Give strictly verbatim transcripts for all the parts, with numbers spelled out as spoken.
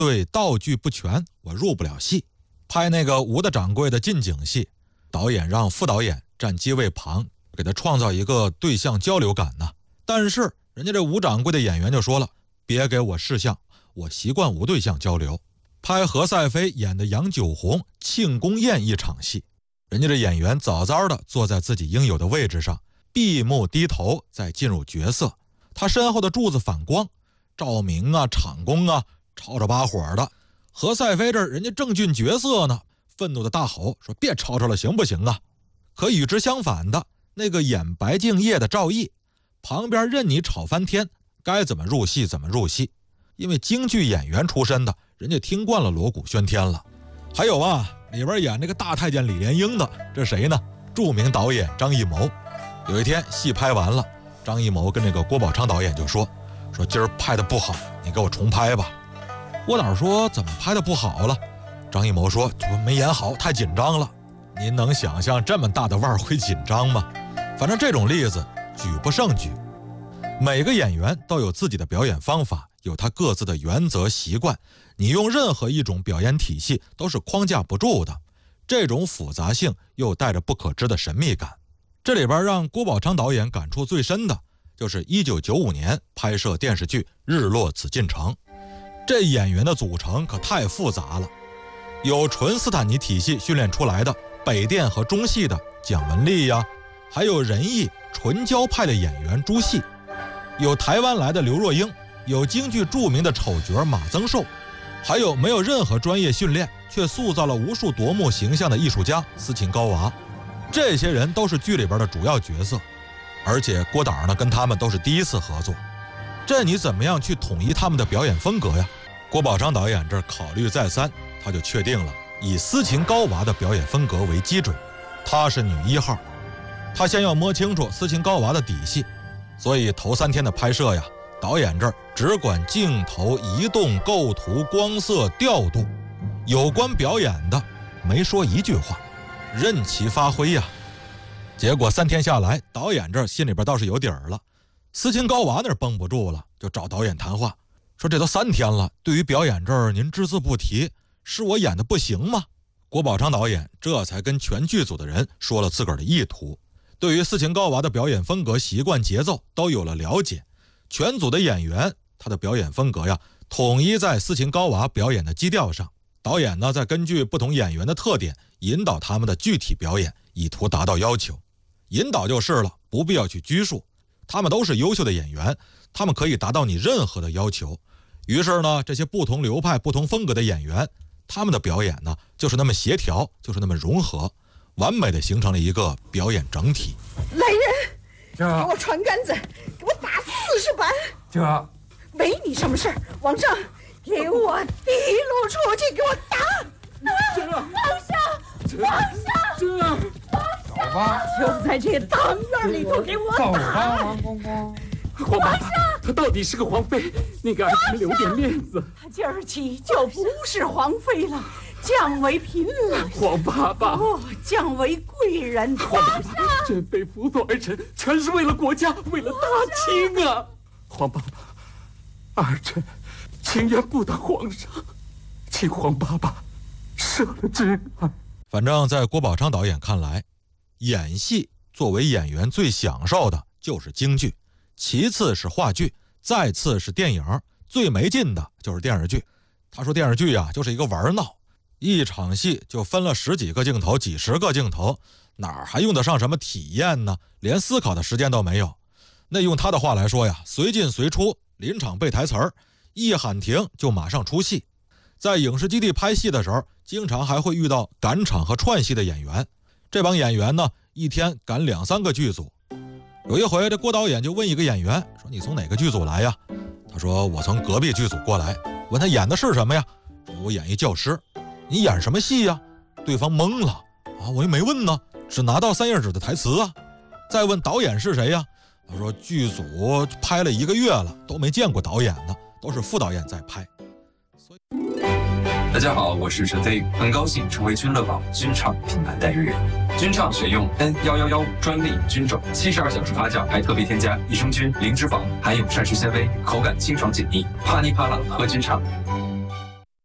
对道具不全，我入不了戏。拍那个吴大掌柜的近景戏，导演让副导演站机位旁，给他创造一个对象交流感呢。但是人家这吴掌柜的演员就说了，别给我视像，我习惯无对象交流。拍何赛飞演的杨九红庆功宴一场戏，人家这演员早早的坐在自己应有的位置上，闭目低头再进入角色。他身后的柱子反光，照明啊场工啊吵吵把火的。何赛飞这人家正俊角色呢，愤怒的大吼说，别吵吵了行不行啊。可与之相反的，那个演白敬业的赵毅旁边任你吵翻天，该怎么入戏怎么入戏。因为京剧演员出身的，人家听惯了锣鼓喧天了。还有啊，里边演那个大太监李莲英的，这谁呢？著名导演张艺谋。有一天戏拍完了，张艺谋跟那个郭宝昌导演就说说今儿拍的不好，你给我重拍吧。郭导说怎么拍的不好了？张艺谋说没演好，太紧张了。您能想象这么大的腕儿会紧张吗？反正这种例子举不胜举。每个演员都有自己的表演方法，有他各自的原则习惯，你用任何一种表演体系都是框架不住的。这种复杂性又带着不可知的神秘感。这里边让郭宝昌导演感触最深的就是一九九五年拍摄电视剧《日落紫禁城》。这演员的组成可太复杂了，有纯斯坦尼体系训练出来的北电和中戏的蒋雯丽呀，还有仁义纯教派的演员朱戏，有台湾来的刘若英，有京剧著名的丑角马增寿，还有没有任何专业训练却塑造了无数夺目形象的艺术家斯琴高娃。这些人都是剧里边的主要角色，而且郭导呢跟他们都是第一次合作，这你怎么样去统一他们的表演风格呀？郭宝昌导演这考虑再三，他就确定了以斯琴高娃的表演风格为基准，她是女一号。他先要摸清楚斯琴高娃的底细，所以头三天的拍摄呀，导演这儿只管镜头移动、构图、光色、调度，有关表演的没说一句话，任其发挥呀。结果三天下来，导演这儿心里边倒是有底儿了，斯琴高娃那儿绷不住了，就找导演谈话，说这都三天了，对于表演这儿您只字不提，是我演的不行吗？郭宝昌导演这才跟全剧组的人说了自个儿的意图，对于斯琴高娃的表演风格、习惯、节奏都有了了解。全组的演员他的表演风格呀，统一在斯琴高娃表演的基调上，导演呢再根据不同演员的特点引导他们的具体表演，以图达到要求。引导就是了，不必要去拘束，他们都是优秀的演员，他们可以达到你任何的要求。于是呢，这些不同流派、不同风格的演员，他们的表演呢就是那么协调，就是那么融合，完美的形成了一个表演整体。 来人，给我传杆子，给我打四十板。 这没你什么事儿，往上，给我提溜出去，给我打。 这放下，放下， 这走吧， 就在这当院里头给我走吧， 打。 王公公。皇爸爸，她到底是个皇妃，你给儿臣留点面子。 她今儿起就不是皇妃了，降为嫔了。 皇爸爸， 哦，降为贵人。 皇爸爸，朕被辅佐儿臣，全是为了国家，为了大清啊！皇爸爸，儿臣情愿不当皇上，请皇爸爸赦了侄儿。 反正在郭宝昌导演看来，演戏作为演员最享受的就是京剧，其次是话剧，再次是电影，最没劲的就是电视剧。他说电视剧啊就是一个玩闹，一场戏就分了十几个镜头、几十个镜头，哪还用得上什么体验呢？连思考的时间都没有。那用他的话来说呀，随进随出，临场背台词儿，一喊停就马上出戏。在影视基地拍戏的时候，经常还会遇到赶场和串戏的演员，这帮演员呢一天赶两三个剧组。有一回这郭导演就问一个演员说，你从哪个剧组来呀？他说我从隔壁剧组过来。问他演的是什么呀？说我演一教师。你演什么戏呀？对方懵了啊，我又没问呢，只拿到三页纸的台词啊。再问导演是谁呀？他说剧组拍了一个月了，都没见过导演呢，都是副导演在拍。所以大家好，我是陈飞宇，很高兴成为君乐宝君畅品牌代言人。君畅选用 N 一一一专利菌种，七十二小时发酵，还特别添加益生菌、零脂肪，含有膳食纤维，口感清爽解腻，啪哩啪啦喝君畅。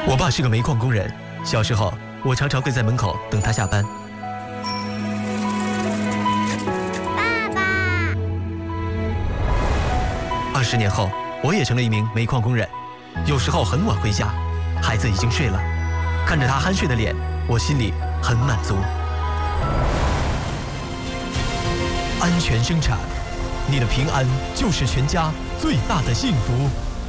我爸是个煤矿工人，小时候我常常跪在门口等他下班。 爸爸。 二十年后，我也成了一名煤矿工人，有时候很晚回家，孩子已经睡了，看着他酣睡的脸，我心里很满足。安全生产，你的平安就是全家最大的幸福。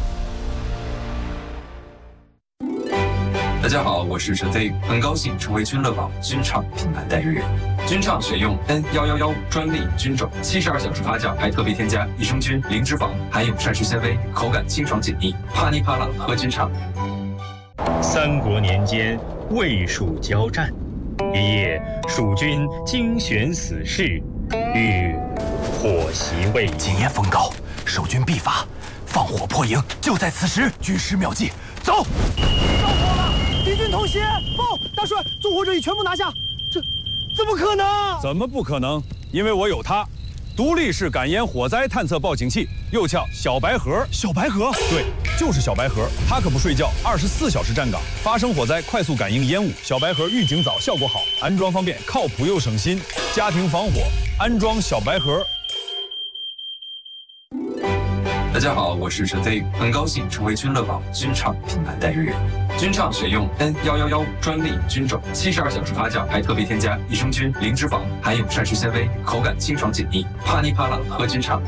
大家好，我是陈飞，很高兴成为君乐宝军畅品牌代言人。军畅选用 N 一一一专利菌种，七十二小时发酵，还特别添加益生菌、零脂肪，含有膳食纤维，口感清爽解腻，啪哩啪啦喝军畅。 三国年间，魏蜀交战，一夜，蜀军精选死士，欲火袭魏营。 今夜风高，守军必发，放火破营，就在此时。军师妙计，走！ 着火了！敌军偷袭！报，大帅，纵火者已全部拿下。这怎么可能？ 怎么不可能？因为我有它，独立式感烟火灾探测报警器，又叫小白盒。 小白盒？ 对，就是小白盒。它可不睡觉，二十四小时站岗，发生火灾快速感应烟雾。小白盒预警早，效果好，安装方便，靠谱又省心。家庭防火，安装小白盒。 大家好，我是陈飞，很高兴成为君乐宝军畅品牌代言人。军畅选用 N 一一一专利菌种，七十二小时发酵，还特别添加益生菌、零脂肪，含有膳食纤维，口感清爽解腻，啪哩啪啦喝军畅。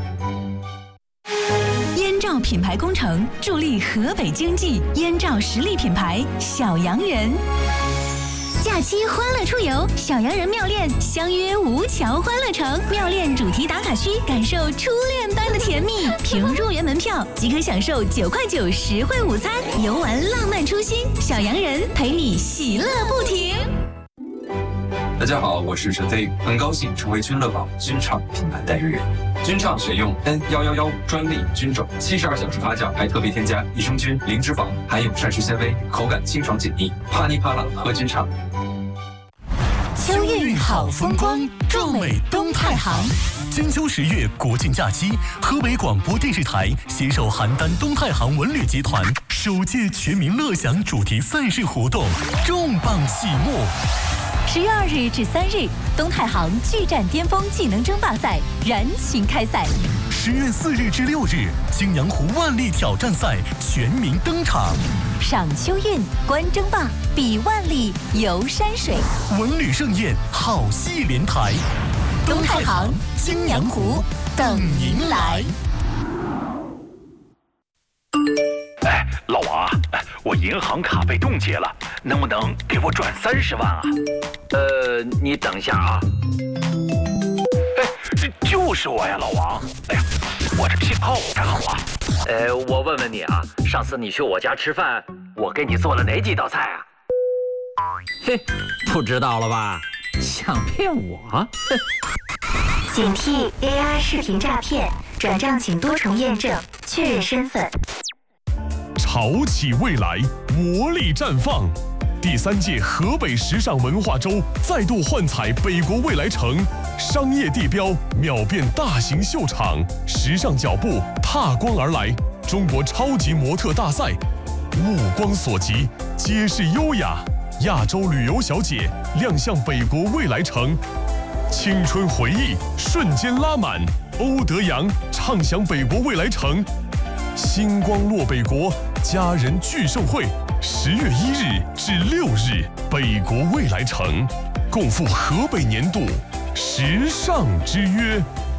燕赵品牌工程助力河北经济，燕赵实力品牌小洋人。假期欢乐出游，小洋人妙恋相约吴桥欢乐城，妙恋主题打卡区，感受初恋般的甜蜜。凭入园门票即可享受九块九实惠午餐，游玩浪漫初心，小洋人陪你喜乐不停。 大家好，我是陈飞，很高兴成为君乐宝军畅品牌代言人。军畅选用 N 一一一专利菌种，七十二小时发酵，还特别添加益生菌、零脂肪，含有膳食纤维，口感清爽解腻，啪哩啪啦喝军畅。 秋韵好风光，壮美东太行。 金秋十月国庆假期，河北广播电视台携手邯郸东太行文旅集团首届全民乐享主题赛事活动重磅启幕。 十月二日至三日，东太行巨战巅峰技能争霸赛燃情开赛。 十月四日至六日，青阳湖万历挑战赛全民登场。 赏秋韵，观争霸，比万历，游山水， 文旅盛宴，好戏连台。 东太行，青阳湖，等您来。 哎，老王啊，我银行卡被冻结了，能不能给我转三十万啊？ 呃，你等一下啊。 哎，这就是我呀，老王。哎呀，我这信号不太好啊。 呃，我问问你啊，上次你去我家吃饭，我给你做了哪几道菜啊？ 嘿，不知道了吧？想骗我？ 警惕 A I 视频诈骗，转账请多重验证，确认身份。 潮起未来，活力绽放。第三届河北时尚文化周再度幻彩北国未来城，商业地标秒变大型秀场，时尚脚步踏光而来。中国超级模特大赛，目光所及，皆是优雅。亚洲旅游小姐亮相北国未来城，青春回忆瞬间拉满。欧德阳畅享北国未来城，星光落北国家人聚盛会，十月一日至六日，北国未来城共赴河北年度时尚之约。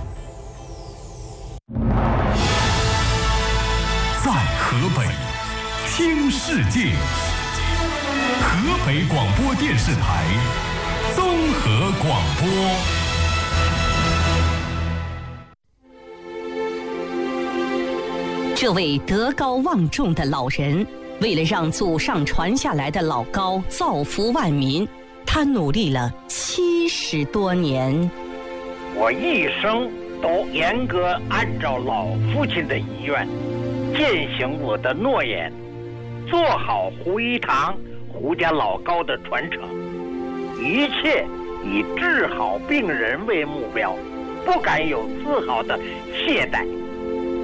在河北听世界，河北广播电视台综合广播。 这位德高望重的老人，为了让祖上传下来的老高造福万民，他努力了七十多年。 我一生都严格按照老父亲的遗愿，践行我的诺言，做好胡一堂、胡家老高的传承，一切以治好病人为目标，不敢有丝毫的懈怠。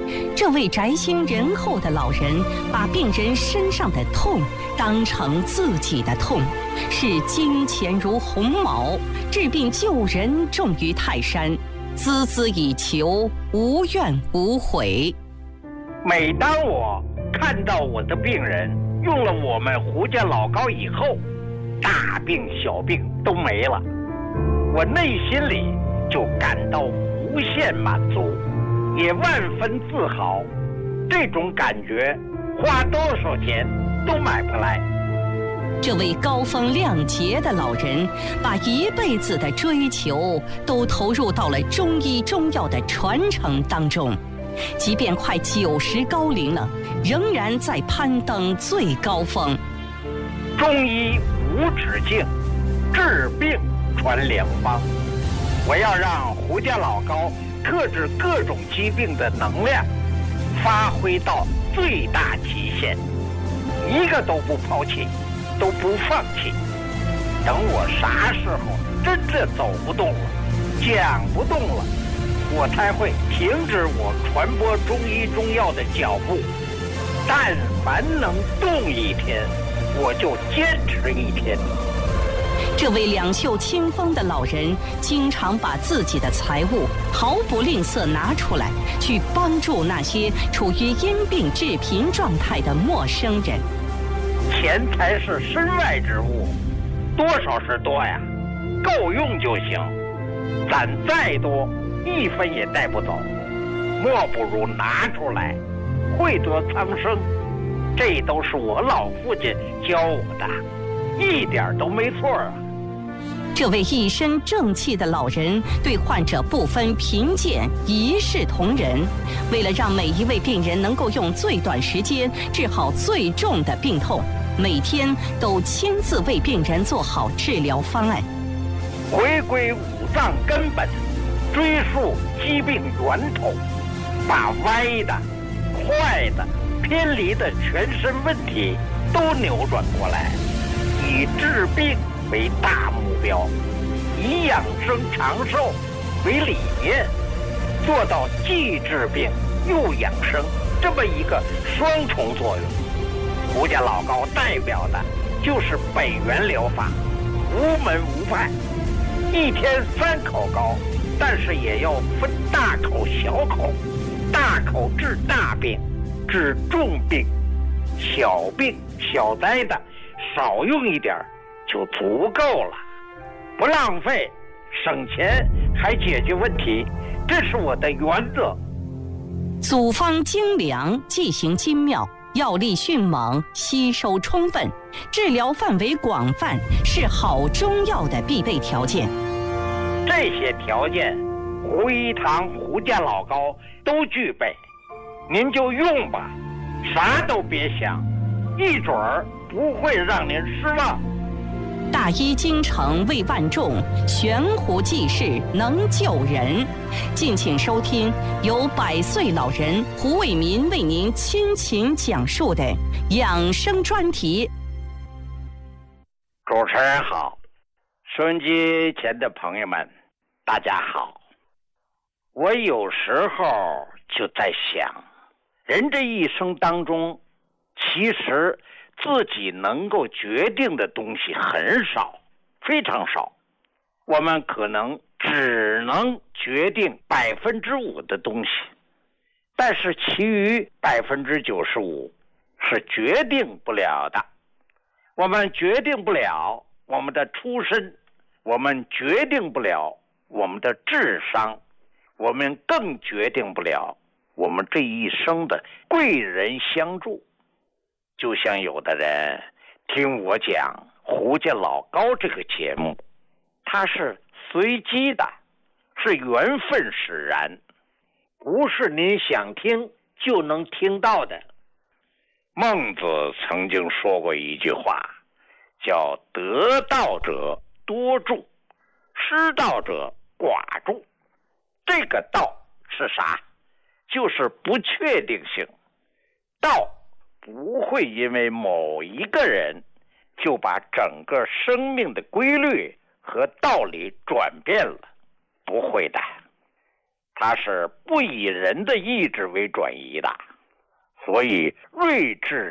这位宅心仁厚的老人把病人身上的痛当成自己的痛，视金钱如鸿毛，治病救人重于泰山，孜孜以求，无怨无悔。 每当我看到我的病人用了我们胡家老膏以后，大病小病都没了，我内心里就感到无限满足，也万分自豪。这种感觉花多少钱都买不来。 这位高风亮节的老人把一辈子的追求都投入到了中医中药的传承当中，即便快九十高龄了，仍然在攀登最高峰。 中医无止境，治病传良方。我要让胡家老膏克制各种疾病的能量发挥到最大极限，一个都不抛弃，都不放弃。等我啥时候真正走不动了，讲不动了，我才会停止我传播中医中药的脚步。但凡能动一天，我就坚持一天。 这位两袖清风的老人经常把自己的财物毫不吝啬拿出来，去帮助那些处于因病致贫状态的陌生人。 钱财是身外之物，多少是多呀，够用就行。攒再多，一分也带不走，莫不如拿出来，惠得苍生。这都是我老父亲教我的，一点都没错啊。 这位一身正气的老人对患者不分贫贱，一视同仁。为了让每一位病人能够用最短时间治好最重的病痛，每天都亲自为病人做好治疗方案。 回归五脏根本，追溯疾病源头，把歪的、坏的、偏离的全身问题都扭转过来，以治病为大目标，以养生长寿为理念，做到既治病又养生这么一个双重作用。胡家老膏代表的就是北元疗法，无门无派，一天三口膏，但是也要分大口小口，大口治大病，治重病，小病小灾的少用一点就足够了，不浪费，省钱还解决问题，这是我的原则。 组方精良，剂型精妙，药力迅猛，吸收充分，治疗范围广泛，是好中药的必备条件。 这些条件，胡一堂胡家老膏都具备，您就用吧，啥都别想，一准儿不会让您失望。 大医精诚为万众，悬壶济世能救人。敬请收听由百岁老人胡伟民为您倾情讲述的养生专题。 主持人好，收音机前的朋友们，大家好。我有时候就在想，人这一生当中，其实自己能够决定的东西很少，非常少。我们可能只能决定百分之五的东西，但是其余百分之九十五是决定不了的。我们决定不了我们的出身，我们决定不了我们的智商，我们更决定不了我们这一生的贵人相助。就像有的人听我讲胡家老膏这个节目，它是随机的，是缘分使然，不是您想听就能听到的。孟子曾经说过一句话，叫得道者多助，失道者寡助。这个道是啥？就是不确定性。道不会因为某一个人就把整个生命的规律和道理转变了，不会的。 它是不以人的意志为转移的，所以睿智